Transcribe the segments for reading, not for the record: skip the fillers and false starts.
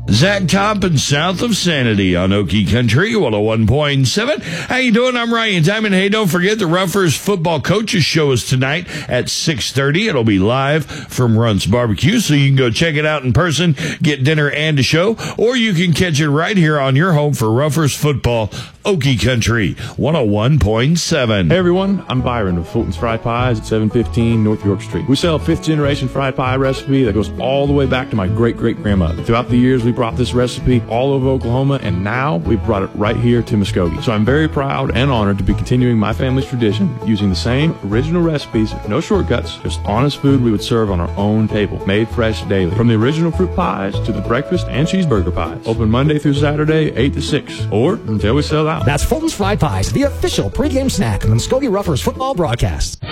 Zach Toppin, south of Sanity on Okie Country, 101.7. How you doing? I'm Ryan Diamond. Hey, don't forget the Ruffers Football Coaches Show is tonight at 6:30. It'll be live from Runt's Barbecue, so you can go check it out in person, get dinner and a show, or you can catch it right here on your home for Ruffers Football, Okie Country, 101.7. Hey everyone, I'm Byron with Fulton's Fried Pies at 715 North York Street. We sell a 5th generation fried pie recipe that goes all the way back to my great-great-grandmother. Throughout the years, we brought this recipe all over Oklahoma, and now we've brought it right here to Muskogee. So I'm very proud and honored to be continuing my family's tradition using the same original recipes, no shortcuts, just honest food we would serve on our own table, made fresh daily. From the original fruit pies to the breakfast and cheeseburger pies. Open Monday through Saturday, 8 to 6, or until we sell out. That's Fulton's Fried Pies, the official pregame snack of the Muskogee Ruffers football broadcast.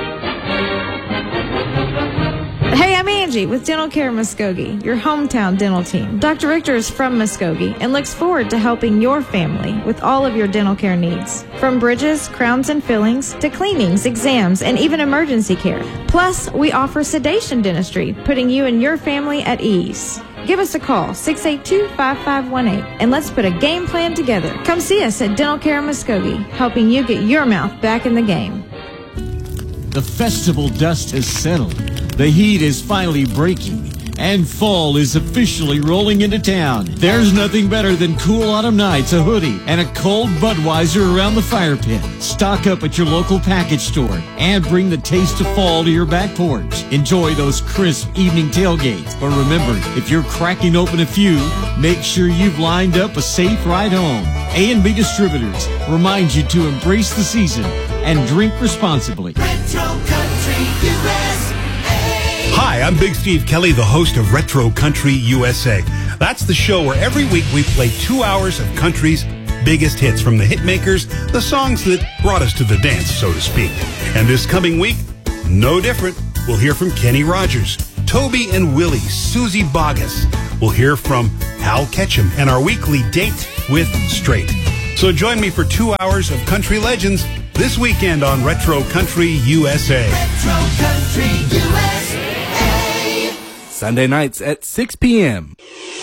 Hey, I'm Angie with Dental Care Muskogee, your hometown dental team. Dr. Richter is from Muskogee and looks forward to helping your family with all of your dental care needs. From bridges, crowns and fillings, to cleanings, exams, and even emergency care. Plus, we offer sedation dentistry, putting you and your family at ease. Give us a call, 682-5518, and let's put a game plan together. Come see us at Dental Care Muskogee, helping you get your mouth back in the game. The festival dust has settled. The heat is finally breaking, and fall is officially rolling into town. There's nothing better than cool autumn nights, a hoodie, and a cold Budweiser around the fire pit. Stock up at your local package store and bring the taste of fall to your back porch. Enjoy those crisp evening tailgates. But remember, if you're cracking open a few, make sure you've lined up a safe ride home. A&B Distributors reminds you to embrace the season and drink responsibly. Retro Country USA. Hi, I'm Big Steve Kelly, the host of Retro Country USA. That's the show where every week we play 2 hours of country's biggest hits from the hit makers, the songs that brought us to the dance, so to speak. And this coming week, no different. We'll hear from Kenny Rogers, Toby and Willie, Susie Boggess. We'll hear from Hal Ketchum and our weekly date with Straight. So join me for 2 hours of country legends this weekend on Retro Country USA. Retro Country USA. Sunday nights at 6 p.m.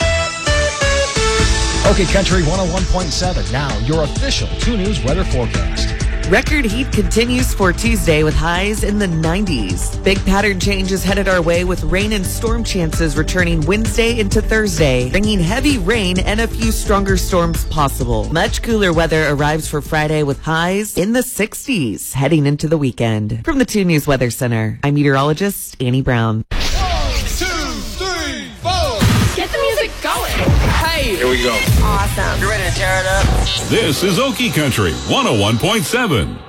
Okay, Country 101.7. Now, your official 2 News weather forecast. Record heat continues for Tuesday with highs in the 90s. Big pattern changes headed our way with rain and storm chances returning Wednesday into Thursday, bringing heavy rain and a few stronger storms possible. Much cooler weather arrives for Friday with highs in the 60s heading into the weekend. From the 2 News Weather Center, I'm meteorologist Annie Brown. 1, 2, 3, 4. Get the music going. Hey. Here we go. Awesome. You ready to tear it up? This is Okie Country 101.7.